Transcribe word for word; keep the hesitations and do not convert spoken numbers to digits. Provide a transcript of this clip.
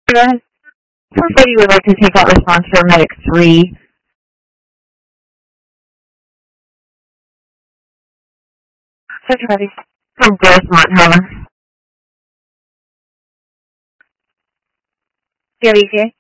Yes. Somebody would like to take out response for medic three. Search ready. From Grossmont, Helen. Gary J.